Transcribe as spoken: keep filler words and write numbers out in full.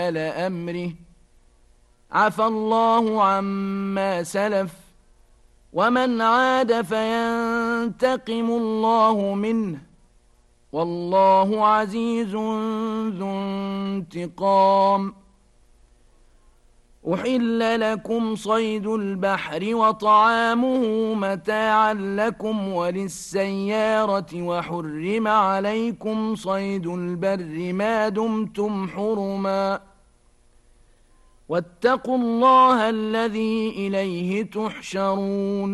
أمره عفى الله عما سلف ومن عاد فينتقم الله منه والله عزيز ذو انتقام. أحل لكم صيد البحر وطعامه متاعا لكم وللسيارة وحرم عليكم صيد البر ما دمتم حرما واتقوا الله الذي إليه تحشرون.